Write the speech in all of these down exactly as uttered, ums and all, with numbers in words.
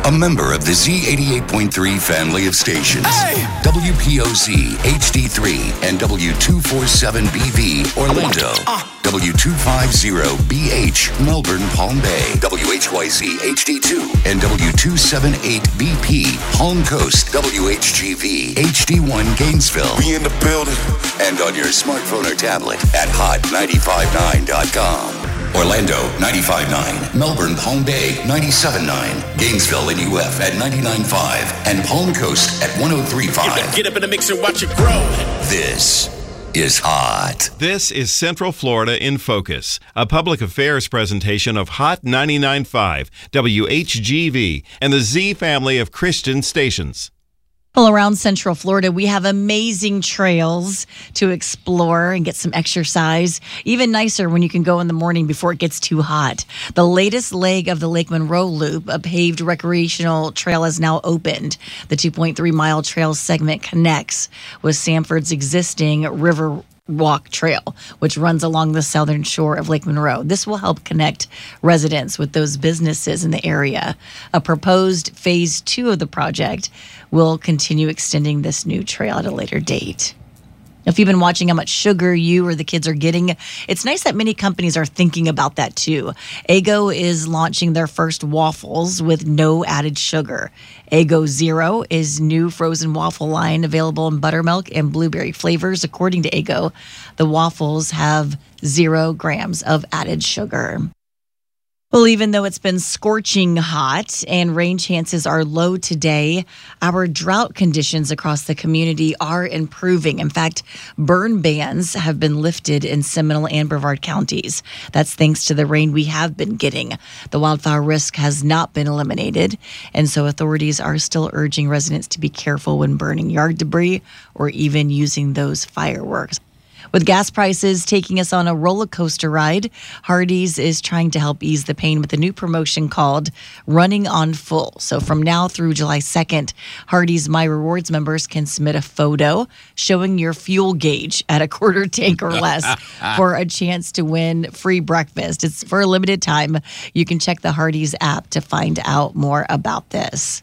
A member of the Z eighty-eight point three family of stations. Hey! W P O Z H D three and W two forty-seven B V Orlando. Uh. W two fifty B H Melbourne Palm Bay. W H Y Z H D two and W two seventy-eight B P Palm Coast. W H G V H D one Gainesville. We in the building. And on your smartphone or tablet at hot nine five nine dot com. Orlando ninety-five point nine, Melbourne Palm Bay ninety-seven point nine, Gainesville and U F at ninety-nine point five, and Palm Coast at one oh three point five. Get up in the mix and watch it grow. This is hot. This is Central Florida in Focus, a public affairs presentation of Hot ninety-nine point five, W H G V, and the Z family of Christian stations. Well, around Central Florida, we have amazing trails to explore and get some exercise. Even nicer when you can go in the morning before it gets too hot. The latest leg of the Lake Monroe Loop, a paved recreational trail, is now opened. The two point three mile trail segment connects with Sanford's existing River Walk Trail, which runs along the southern shore of Lake Monroe. This will help connect residents with those businesses in the area. A proposed phase two of the project will continue extending this new trail at a later date. If you've been watching how much sugar you or the kids are getting, it's nice that many companies are thinking about that too. Eggo is launching their first waffles with no added sugar. Eggo Zero is new frozen waffle line available in buttermilk and blueberry flavors. According to Eggo, the waffles have zero grams of added sugar. Well, even though it's been scorching hot and rain chances are low today, our drought conditions across the community are improving. In fact, burn bans have been lifted in Seminole and Brevard counties. That's thanks to the rain we have been getting. The wildfire risk has not been eliminated, and so authorities are still urging residents to be careful when burning yard debris or even using those fireworks. With gas prices taking us on a roller coaster ride, Hardee's is trying to help ease the pain with a new promotion called Running on Full. So from now through July second, Hardee's My Rewards members can submit a photo showing your fuel gauge at a quarter tank or less for a chance to win free breakfast. It's for a limited time. You can check the Hardee's app to find out more about this.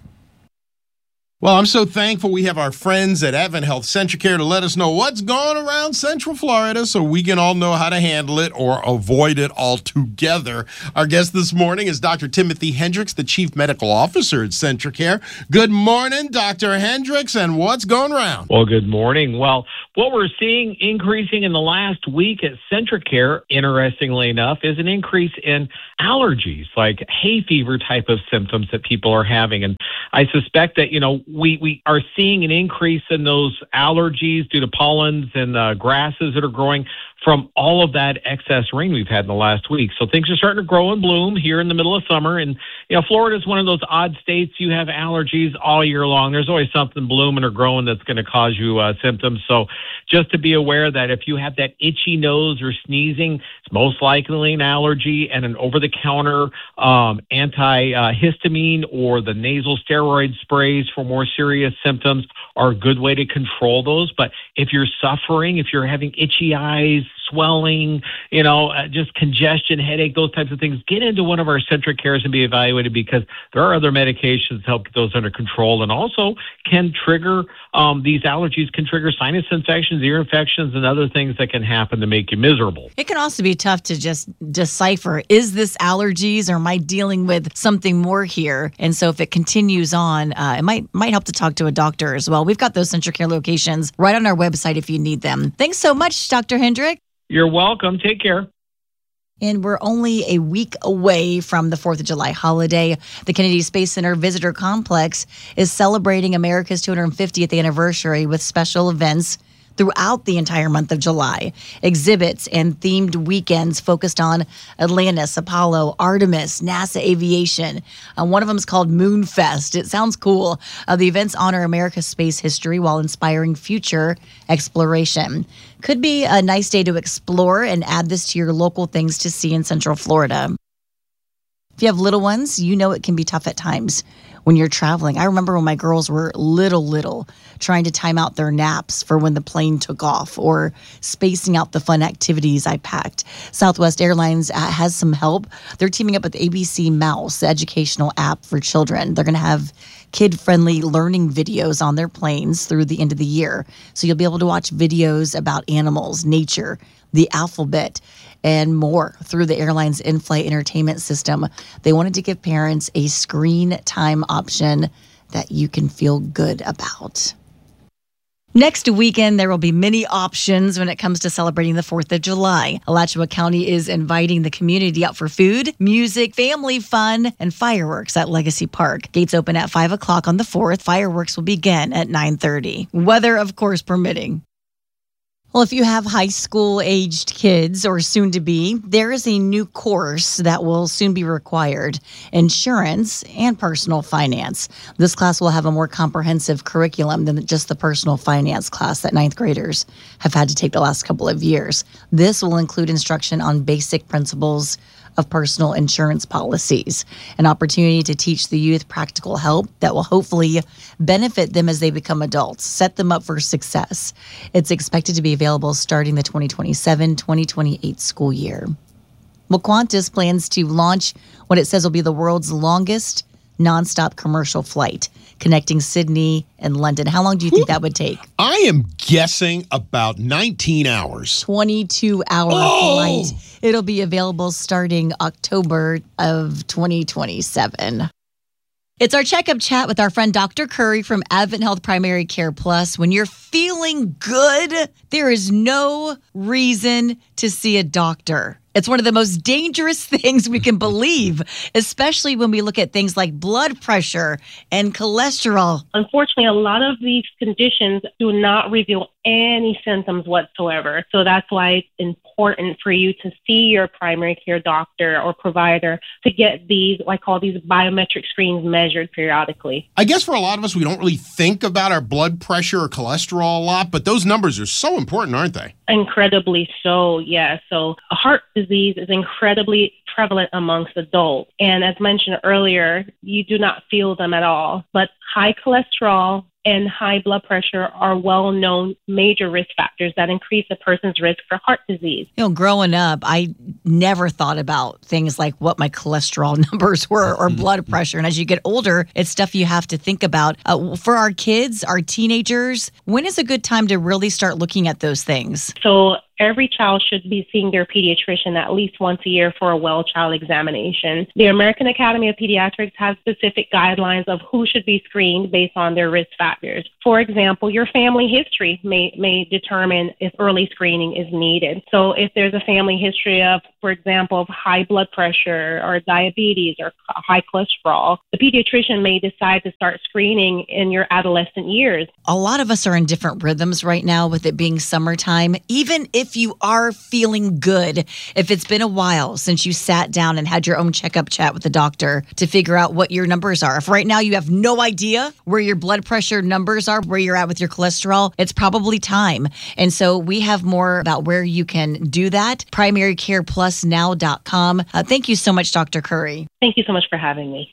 Well, I'm so thankful we have our friends at Advent Health Centricare to let us know what's going around Central Florida so we can all know how to handle it or avoid it altogether. Our guest this morning is Doctor Timothy Hendricks, the Chief Medical Officer at Centricare. Good morning, Doctor Hendricks, and what's going around? Well, good morning. Well, what we're seeing increasing in the last week at Centricare, interestingly enough, is an increase in allergies, like hay fever type of symptoms that people are having. And I suspect that, you know, we, we are seeing an increase in those allergies due to pollens and uh, grasses that are growing from all of that excess rain we've had in the last week. So things are starting to grow and bloom here in the middle of summer. And, you know, Florida is one of those odd states. You have allergies all year long. There's always something blooming or growing that's going to cause you uh, symptoms. So just to be aware that if you have that itchy nose or sneezing, it's most likely an allergy, and an over-the-counter um, antihistamine or the nasal steroid sprays for more serious symptoms are a good way to control those. But if you're suffering, if you're having itchy eyes, swelling, you know, uh, just congestion, headache, those types of things, get into one of our Centricares and be evaluated, because there are other medications to help get those under control, and also can trigger, um, these allergies can trigger sinus infections, ear infections, and other things that can happen to make you miserable. It can also be tough to just decipher, is this allergies or am I dealing with something more here? And so if it continues on, uh, it might might help to talk to a doctor as well. We've got those Centricare locations right on our website if you need them. Thanks so much, Doctor Hendrick. You're welcome. Take care. And we're only a week away from the fourth of July holiday. The Kennedy Space Center Visitor Complex is celebrating America's two hundred fiftieth anniversary with special events throughout the entire month of July. Exhibits and themed weekends focused on Atlantis, Apollo, Artemis, NASA Aviation. Uh, one of them is called Moonfest. It sounds cool. Uh, the events honor America's space history while inspiring future exploration. Could be a nice day to explore and add this to your local things to see in Central Florida. If you have little ones, you know it can be tough at times when you're traveling. I remember when my girls were little, little, trying to time out their naps for when the plane took off or spacing out the fun activities I packed. Southwest Airlines has some help. They're teaming up with A B C Mouse, the educational app for children. They're going to have kid-friendly learning videos on their planes through the end of the year. So you'll be able to watch videos about animals, nature, the alphabet, and more through the airline's in-flight entertainment system. They wanted to give parents a screen time option that you can feel good about. Next weekend, there will be many options when it comes to celebrating the fourth of July. Alachua County is inviting the community out for food, music, family fun, and fireworks at Legacy Park. Gates open at five o'clock on the fourth. Fireworks will begin at nine thirty. Weather, of course, permitting. Well, if you have high school-aged kids or soon-to-be, there is a new course that will soon be required, insurance and personal finance. This class will have a more comprehensive curriculum than just the personal finance class that ninth graders have had to take the last couple of years. This will include instruction on basic principles of personal insurance policies, an opportunity to teach the youth practical help that will hopefully benefit them as they become adults, set them up for success. It's expected to be available starting the twenty twenty-seven twenty twenty-eight school year. Well, Qantas plans to launch what it says will be the world's longest nonstop commercial flight connecting Sydney and London. How long do you think that would take? I am guessing about nineteen hours. twenty-two hour Oh! flight. It'll be available starting October of twenty twenty-seven. It's our checkup chat with our friend Doctor Curry from Advent Health Primary Care Plus. When you're feeling good, there is no reason to see a doctor. It's one of the most dangerous things we can believe, especially when we look at things like blood pressure and cholesterol. Unfortunately, a lot of these conditions do not reveal any symptoms whatsoever. So that's why it's important for you to see your primary care doctor or provider to get these, I call these biometric screens measured periodically. I guess for a lot of us, we don't really think about our blood pressure or cholesterol a lot, but those numbers are so important, aren't they? Incredibly so, yeah. So heart disease is incredibly prevalent amongst adults. And as mentioned earlier, you do not feel them at all. But high cholesterol and high blood pressure are well-known major risk factors that increase a person's risk for heart disease. You know, growing up, I never thought about things like what my cholesterol numbers were or blood pressure. And as you get older, it's stuff you have to think about. Uh, for our kids, our teenagers, when is a good time to really start looking at those things? So every child should be seeing their pediatrician at least once a year for a well child examination. The American Academy of Pediatrics has specific guidelines of who should be screened based on their risk factors. For example, your family history may, may determine if early screening is needed. So if there's a family history of, for example, of high blood pressure or diabetes or high cholesterol, the pediatrician may decide to start screening in your adolescent years. A lot of us are in different rhythms right now with it being summertime. Even if you are feeling good, if it's been a while since you sat down and had your own checkup chat with the doctor to figure out what your numbers are. If right now you have no idea where your blood pressure numbers are, where you're at with your cholesterol, it's probably time. And so we have more about where you can do that. primary care plus now dot com. Uh, thank you so much, Doctor Curry. Thank you so much for having me.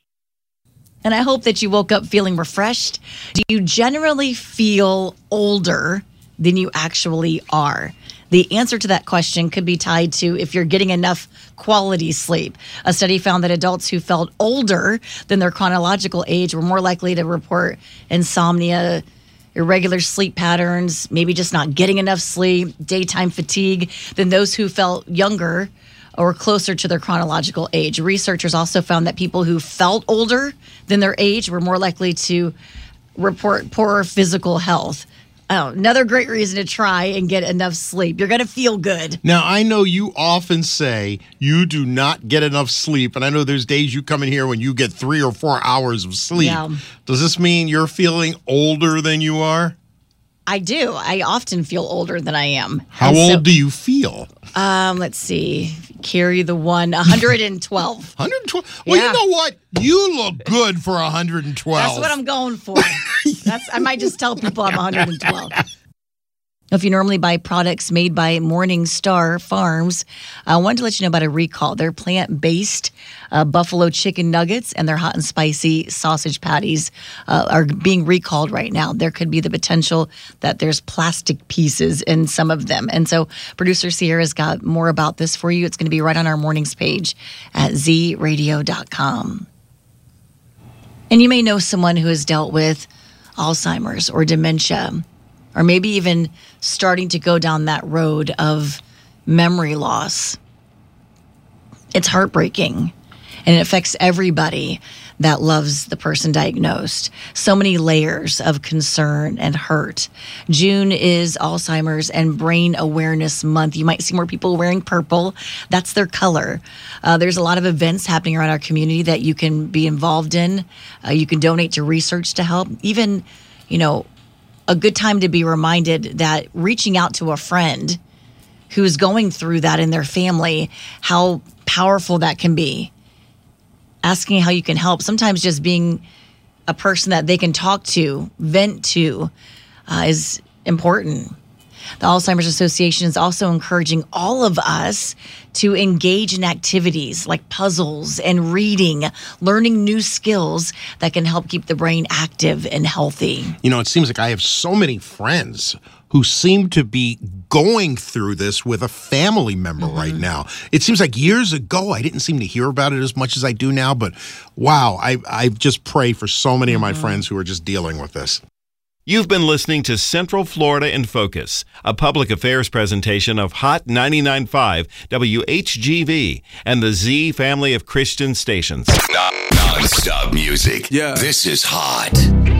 And I hope that you woke up feeling refreshed. Do you generally feel older than you actually are? The answer to that question could be tied to if you're getting enough quality sleep. A study found that adults who felt older than their chronological age were more likely to report insomnia, irregular sleep patterns, maybe just not getting enough sleep, daytime fatigue, than those who felt younger or closer to their chronological age. Researchers also found that people who felt older than their age were more likely to report poorer physical health. Oh, another great reason to try and get enough sleep. You're going to feel good. Now, I know you often say you do not get enough sleep, and I know there's days you come in here when you get three or four hours of sleep. Yeah. Does this mean you're feeling older than you are? I do. I often feel older than I am. How And old so, do you feel? Um, let's see. Carry the one, one hundred twelve. one hundred twelve? Well, Yeah. you know what? You look good for one hundred twelve. That's what I'm going for. That's I might just tell people I'm one hundred twelve. If you normally buy products made by Morning Star Farms, I wanted to let you know about a recall. They're plant-based uh, buffalo chicken nuggets and their hot and spicy sausage patties uh, are being recalled right now. There could be the potential that there's plastic pieces in some of them. And so producer Sierra's got more about this for you. It's going to be right on our mornings page at z radio dot com. And you may know someone who has dealt with Alzheimer's or dementia, or maybe even starting to go down that road of memory loss. It's heartbreaking, and it affects everybody that loves the person diagnosed. So many layers of concern and hurt. June is Alzheimer's and Brain Awareness Month. You might see more people wearing purple. That's their color. Uh, there's a lot of events happening around our community that you can be involved in. Uh, you can donate to research to help. Even, you know, a good time to be reminded that reaching out to a friend who's going through that in their family, how powerful that can be. Asking how you can help. Sometimes just being a person that they can talk to, vent to, uh, is important. The Alzheimer's Association is also encouraging all of us to engage in activities like puzzles and reading, learning new skills that can help keep the brain active and healthy. You know, it seems like I have so many friends who seem to be going through this with a family member mm-hmm. right now. It seems like years ago, I didn't seem to hear about it as much as I do now, but wow, I, I just pray for so many mm-hmm. of my friends who are just dealing with this. You've been listening to Central Florida in Focus, a public affairs presentation of Hot ninety-nine point five W H G V and the Z family of Christian stations. Non-stop music. Yeah. This is Hot.